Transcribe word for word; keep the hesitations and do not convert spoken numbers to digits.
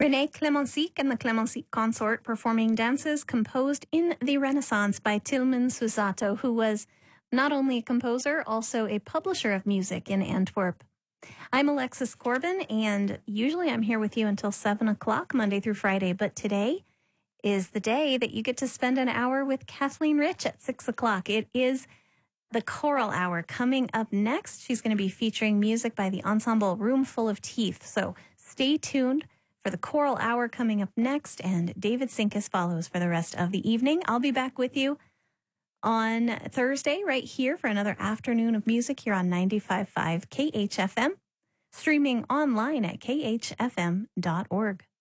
René Clémencyc and the Clémencyc Consort performing dances composed in the Renaissance by Tilman Susato, who was not only a composer, also a publisher of music in Antwerp. I'm Alexis Corbin, and usually I'm here with you until seven o'clock, Monday through Friday, but today is the day that you get to spend an hour with Kathleen Rich at six o'clock. It is the Choral Hour. Coming up next, she's going to be featuring music by the ensemble Room Full of Teeth, so stay tuned for the Choral Hour coming up next, and David Sinkus follows for the rest of the evening. I'll be back with you on Thursday right here for another afternoon of music here on ninety-five point five K H F M, streaming online at k h f m dot org.